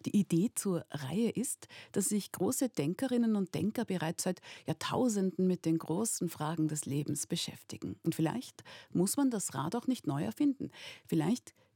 Die Idee zur Reihe ist, dass sich große Denkerinnen und Denker bereits seit Jahrtausenden mit den großen Fragen des Lebens beschäftigen. Und vielleicht muss man das Rad auch nicht neu erfinden. Vielleicht